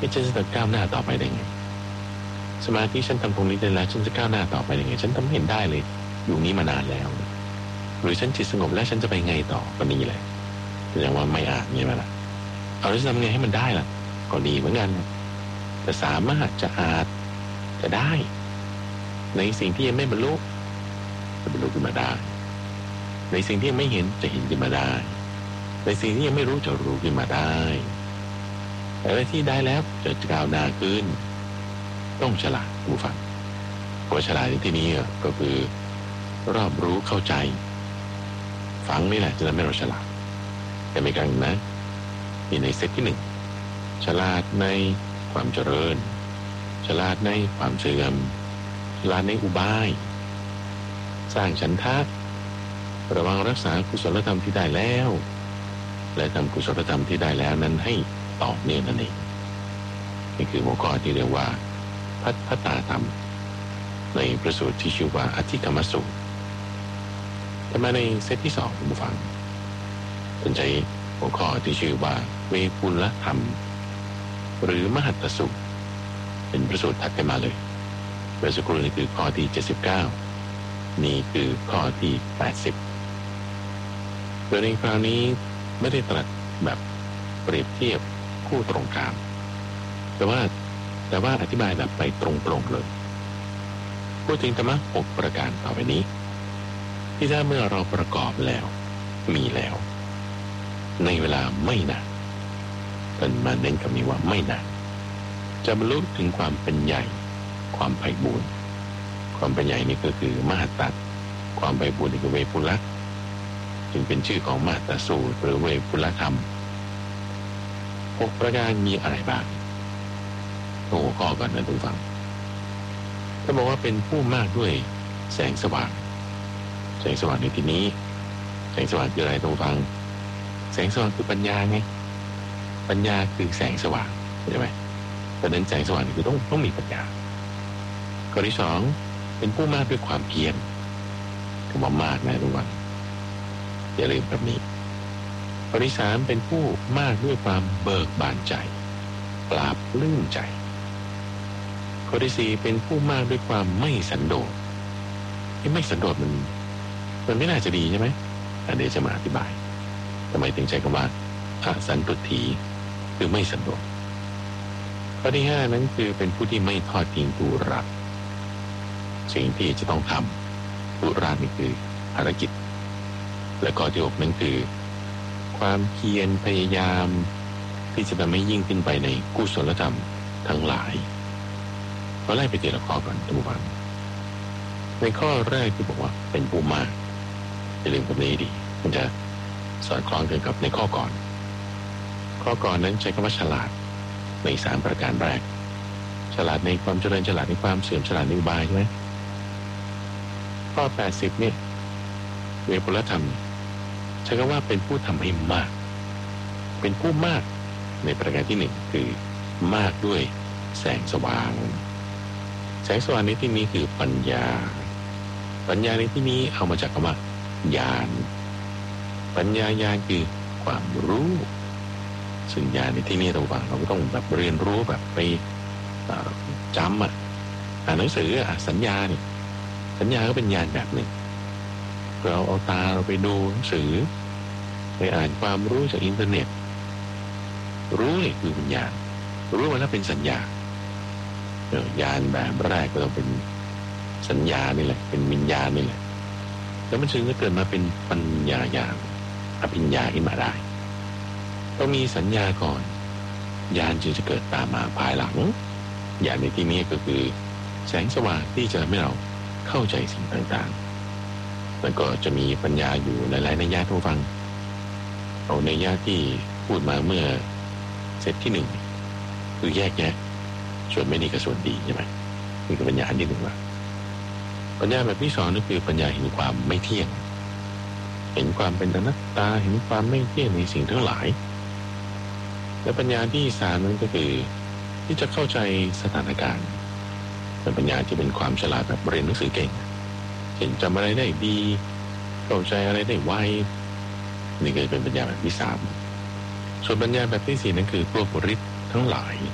ฉันจะก้าวหน้าต่อไปได้ไงสมาธิฉันทำตรงนี้ได้แล้วฉันจะก้าวหน้าต่อไปได้ไงฉันทำเห็นได้เลยอยู่นี้มานานแล้วหรือฉันจิตสงบแล้วฉันจะไปไงต่อก็นี่แหละแสดงว่าไม่อาจไงมาล่ะเอาแล้วจะทำไงให้มันได้ล่ะก็ดีเหมือนกันแต่สามารถจะอาจจะได้ในสิ่งที่ยังไม่บรรลุจะบรรลุขึ้นมาได้ในสิ่งที่ยังไม่เห็นจะเห็นขึ้นมาได้ในสิ่งที่ยังไม่รู้จะรู้ขึ้นมาได้แต่ในที่ได้แล้วจะก้าวหน้าขึ้นต้องฉลาดผู้ฟังเพราะฉลาดในที่นี้ก็คือรอบรู้เข้าใจฟังนี่แหละจะทำให้เราฉลาดแต่ไม่กันนะนี่ในเซตที่หนึ่งฉลาดในความเจริญฉลาดในความเสื่อมฉลาดในอุบายสร้างฉันทะระวังรักษากุศลธรรมที่ได้แล้วและทำกุศลธรรมที่ได้แล้วนั้นให้ต่อเนื่องนั่นเองนี่คือหัวข้อที่เรียกว่าพัฒนาธรรมในพระสูตรที่ชื่อว่าอธิกรรมสูตรแต่มาในเซตที่สองคุณผู้ฟังสนใจหัวข้อที่ชื่อว่าเวปุลธรรมหรือมหัตตสูตรเป็นพระสูตรถัดกันมาเลยเมื่อสักครู่นี้คือข้อที่79นี่คือข้อที่80โดยในคราวนี้ไม่ได้ตรัสแบบเปรียบเทียบคู่ตรงข้ามแต่ว่าอธิบายแบบไปตรงๆเลยพูดถึงธรรมะ6ประการต่อไปนี้ที่ถ้าเมื่อเราประกอบแล้วมีแล้วในเวลาไม่นานเป็นมาเน้นคำนี้ว่าไม่นานจะบรรลุถึงความเป็นใหญ่ความไพบูลย์ความเป็นใหญ่นี่ก็คือมหัตตะความไพบูลย์นี่คือเวปุละจึงเป็นชื่อของมหัตตสูตรหรือเวปุลธรรม6ประการมีอะไรบ้างหัวข้อก่อนนะทุกฟังถ้าบอกว่าเป็นผู้มากด้วยแสงสว่างแสงสว่างในที่นี้แสงสว่างคืออะไรทุกฟังแสงสว่างคือปัญญาไงปัญญาคือแสงสว่างใช่ไหมแต่นั้นแสงสว่างคือต้องมีปัญญาข้อที่สองเป็นผู้มากด้วยความเพียรคำว่ามากนะทุกวันอย่าลืมแบบนี้ข้อที่สามเป็นผู้มากด้วยความเบิกบานใจปราบปลื้มใจข้อที่สี่เป็นผู้มากด้วยความไม่สันโดษที่ไม่สันโดษมันไม่น่าจะดีใช่ไหมเดี๋ยวจะมาอธิบายทำไมถึงใช้คำว่าอสันตุถีคือไม่สันโดษข้อที่ห้านั้นคือเป็นผู้ที่ไม่ทอดทิ้งผู้รักสิ่งที่จะต้องทำผู้รักนี่คือภารกิจและข้อที่หกนั้นคือความเพียรพยายามที่จะทำให้ยิ่งขึ้นไปในกุศลธรรมทั้งหลายก็ไล่ไปทีละข้อก่อนทุกท่านในข้อแรกที่บอกว่าเป็นผู้มากอย่าลืมคำนี้ดีมันจะสอดคล้องกันกับในข้อก่อนนั้นใช้คำว่าฉลาดใน3ประการแรกฉลาดในความเจริญฉลาดในความเสื่อมฉลาดในอุบายใช่ไหมข้อ80เนี่ยเวปุลธรรมใช้คำว่าเป็นผู้ทำให้มากเป็นผู้มากในประการที่1คือมากด้วยแสงสว่างแสงสว่างในที่นี้คือปัญญาในที่นี้เอามาจากคำว่าญาณปัญญาคือความรู้ซึ่งญาณในที่นี้ระหว่างเราก็ต้องแบบเรียนรู้แบบไปจำอ่านหนังสือสัญญาก็เป็นญาณแบบหนึ่งเราเอาตาเราไปดูหนังสือไปอ่านความรู้จากอินเทอร์เน็ตรู้นี่คือวิญญาณรู้มาแล้วเป็นสัญญาญาณแบบแรกก็ต้องเป็นสัญญานี่แหละเป็นวิญญาณนี่แหละแล้วมันจึงจะเกิดมาเป็นปัญญาญาณอภิญญาขึ้นมาได้ต้องมีสัญญาก่อนญาณจึงจะเกิดตามมาภายหลังญาณในที่นี้ก็คือแสงสว่างที่จะทำให้เราเข้าใจสิ่งต่างๆแล้วก็จะมีปัญญาอยู่หลายๆนัยยะทุกฟังเอานัยยะที่พูดมาเมื่อเซตที่1คือแยกแยะส่วนไม่ดีกับส่วนดีใช่ไหมนี่คือปัญญาที่1ว่าปัญญาแบบที่2นั่นคือปัญญาเห็นความไม่เที่ยงเห็นความเป็นอนัตตาเห็นความไม่เที่ยงในสิ่งทั้งหลายและปัญญาที่3นั้นก็คือที่จะเข้าใจสถานการณ์เป็นปัญญาที่เป็นความฉลาดแบบเรียนหนังสือเก่งเห็นจำอะไรได้ดีเข้าใจอะไรได้ไวนี่ก็เป็นปัญญาแบบที่3ส่วนปัญญาแบบที่4นั้นคือพวกฤทธิ์ทั้งหลาย